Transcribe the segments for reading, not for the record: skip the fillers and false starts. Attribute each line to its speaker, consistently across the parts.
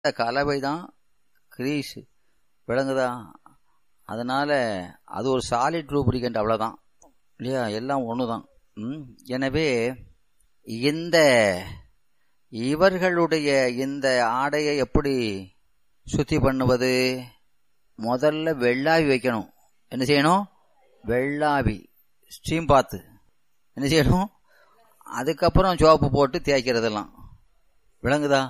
Speaker 1: கலவைதான் Greece. விளங்குதா? அதனால அது ஒரு சாலிட் லூப்ரிகன்ட், அவ்வளவுதான் இல்லையா? எல்லாம் ஒண்ணுதான். எனவே இந்த இவர்களுடைய இந்த ஆடையை எப்படி சுத்தி பண்ணுவது? முதல்ல வெள்ளாவி வைக்கணும். என்ன செய்யணும்? வெள்ளாவி, ஸ்டீம் பாத்து என்ன செய்யணும்? அதுக்கப்புறம் சோப்பு போட்டு தேய்க்கிறதெல்லாம். விளங்குதா?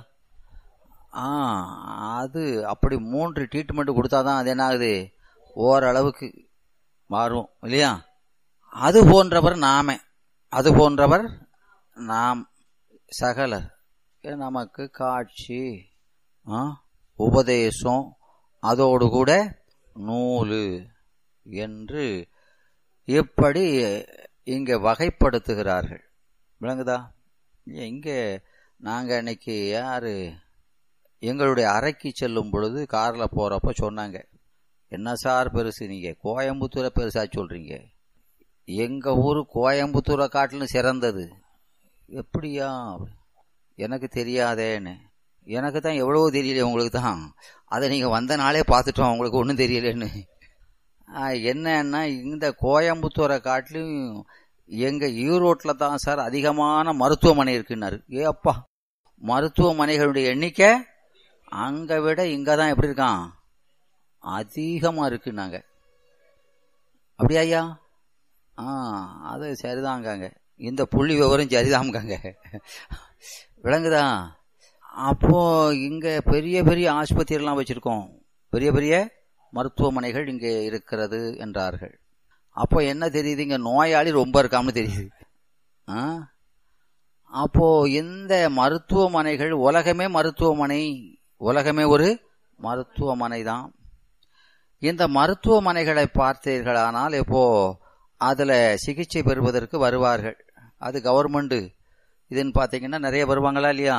Speaker 1: அது அப்படி 3 ட்ரீட்மெண்ட் கொடுத்தாதான் அது என்ன ஆகுது, ஓரளவுக்கு மாறும் இல்லையா? அது போன்றவர் நாம, அது போன்றவர் நாம் சகலர். நமக்கு காட்சி, உபதேசம், அதோடு கூட நூலு என்று இப்படி இங்க வகைப்படுத்துகிறார்கள். விளங்குதா? இங்க நாங்க இன்னைக்கு யாரு எங்களுடைய அறைக்கு செல்லும் பொழுது கார்ல போறப்ப சொன்னாங்க, என்ன சார் பெருசு, நீங்க கோயம்புத்தூரை பெருசா சொல்றீங்க, எங்க ஊரு கோயம்புத்தூரை காட்டிலும் சிறந்தது. எப்படியா? எனக்கு தெரியாதேன்னு. எனக்கு தான் எவ்வளவு தெரியல, உங்களுக்கு தான் அதை நீங்க வந்த நாளே பார்த்துட்டோம், உங்களுக்கு ஒன்றும் தெரியலன்னு. என்னன்னா, இந்த கோயம்புத்தூரை காட்டிலும் எங்க ஈரோட்டில் தான் சார் அதிகமான மருத்துவமனை இருக்குன்னாரு. அப்பா, மருத்துவமனைகளுடைய எண்ணிக்கை அங்க விட இங்கதான் எப்படி இருக்கான், அதிகமா இருக்குன்னாங்க. அப்படியா ஐயா? அது சரிதாங்க, இந்த புள்ளி விவரம் சரிதாங்க. விளங்குதா? அப்போ இங்க பெரிய பெரிய ஆஸ்பத்திரி எல்லாம் வச்சிருக்கோம், பெரிய பெரிய மருத்துவமனைகள் இங்க இருக்கிறது என்றார்கள். அப்போ என்ன தெரியுது, இங்க நோயாளி ரொம்ப இருக்காமனு தெரியுது. அப்போ இந்த மருத்துவமனைகள், உலகமே மருத்துவமனை, உலகமே ஒரு மருத்துவமனை தான். இந்த மருத்துவமனைகளை பார்த்தீர்களானால் இப்போ அதுல சிகிச்சை பெறுவதற்கு வருவார்கள். அது கவர்மெண்ட் இதுன்னு பாத்தீங்கன்னா நிறைய வருவாங்களா இல்லையா?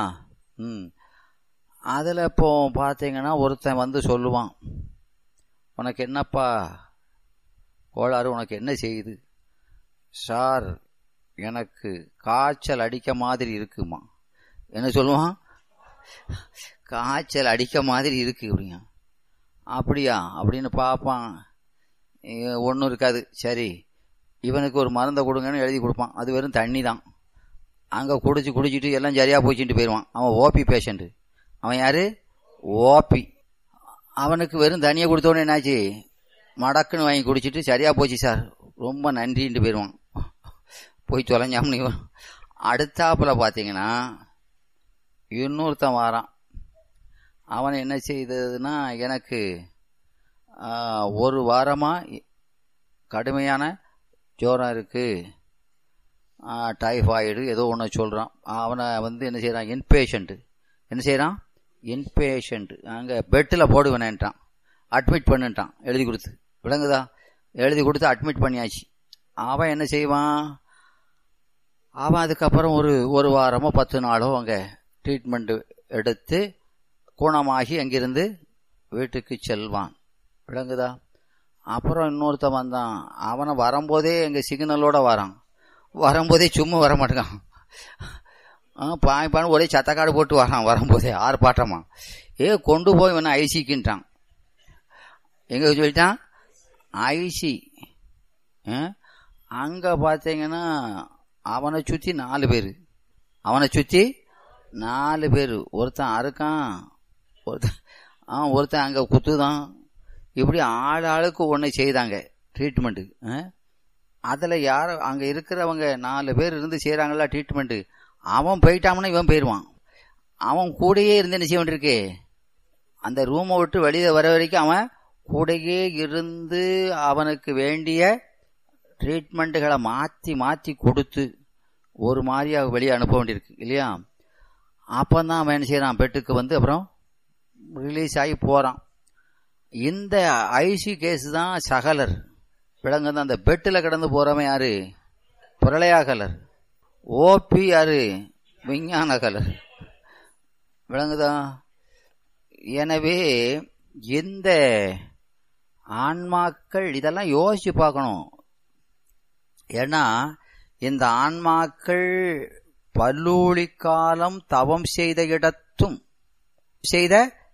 Speaker 1: அதுல இப்போ பாத்தீங்கன்னா ஒருத்தன் வந்து சொல்லுவான், உனக்கு என்னப்பா கோளாறு, உனக்கு என்ன செய்யுது? சார், எனக்கு காய்ச்சல் அடிக்க மாதிரி இருக்குமா. என்ன சொல்லுவான்? காய்ச்சல் அடிக்க மாதிரி இருக்கு அப்படிங்க. அப்படியா அப்படின்னு பாப்பான், ஒன்றும் இருக்காது. சரி, இவனுக்கு ஒரு மருந்தை கொடுங்கன்னு எழுதி கொடுப்பான். அது வெறும் தண்ணி தான். அங்க குடிச்சிட்டு எல்லாம் சரியா போச்சுட்டு போயிடுவான். அவன் ஓபி பேஷண்ட். அவன் யாரு? ஓபி. அவனுக்கு வெறும் தண்ணியை கொடுத்தோன்னு என்னாச்சு, மடக்குன்னு வாங்கி குடிச்சிட்டு சரியா போச்சு சார், ரொம்ப நன்றின்ட்டு போயிடுவான். போய் தொலைஞ்சாமனு. அடுத்தாப்புல பாத்தீங்கன்னா இன்னொருத்தன் வாரான். அவன் என்ன செய்ததுன்னா, எனக்கு 1 வாரமா கடுமையான ஜோரம் இருக்கு, டைஃபாய்டு ஏதோ ஒன்று சொல்றான். அவனை வந்து என்ன செய்யறான், இன்பேஷண்ட். என்ன செய்யறான்? இன்பேஷண்ட். அங்க பெட்டில் போடுவேன்ட்டான், அட்மிட் பண்ணுட்டான் எழுதி கொடுத்து. விளங்குதா? எழுதி கொடுத்து அட்மிட் பண்ணியாச்சு. அவன் என்ன செய்வான், அவன் அதுக்கப்புறம் ஒரு வாரமோ 10 நாளோ அங்க ட்ரீட்மெண்ட் எடுத்து குணமாகி அங்கிருந்து வீட்டுக்கு செல்வான். விளங்குதா? அப்புறம் இன்னொருத்தன் வந்தான். அவனை வரும்போதே எங்க சிக்னலோட வரான். வரும்போதே சும்மா வர மாட்டேங்கான், பாய்ப்பான்னு ஒரே சத்தக்காடு போட்டு வரான். வரும்போதே ஆர்ப்பாட்டமா கொண்டு போய் இவனை ஐசிக்குன்ட்டான். எங்க சொல்லிட்டான்? ஐசி. அங்க பாத்தீங்கன்னா அவனை சுத்தி 4 பேரு, அவனை சுத்தி 4 பேரு. ஒருத்தன் அறுக்கான், ஒருத்தன் அங்க குத்துதான். இப்படி ஆளுக்கு ஒண்ணு செய்தாங்க ட்ரீட்மெண்ட். அதுல யார அங்க இருக்கிறவங்க 4 பேர் இருந்து செய்யறாங்களா ட்ரீட்மெண்ட். அவன் போயிட்டான்னா இவன் போயிடுவான். அவன் கூடயே இருந்து என்ன செய்ய வேண்டியிருக்கு, அந்த ரூமை விட்டு வெளியே வர வரைக்கும் அவன் கூடயே இருந்து அவனுக்கு வேண்டிய ட்ரீட்மெண்ட்டுகளை மாத்தி மாத்தி கொடுத்து ஒரு மாதிரியா வெளியே அனுப்ப வேண்டியிருக்கு இல்லையா? அப்பதான் அவன் என்ன செய்யறான், பெட்டுக்கு வந்து அப்புறம் ரிலீஸ் ஆகி போறான். இந்த ஐசி கேஸ் தான் சகலர். விளங்குது? அந்த பெட்டில் கிடந்து போறவன் யாரு? பிரளயாகலர். ஓபி யாரு? விஞ்ஞான கலர். விளங்குதா? எனவே இந்த ஆன்மாக்கள் இதெல்லாம் யோசிச்சு பார்க்கணும். ஏன்னா இந்த ஆன்மாக்கள் பல்லூழி காலம் தவம் செய்த இடத்தும் செய்த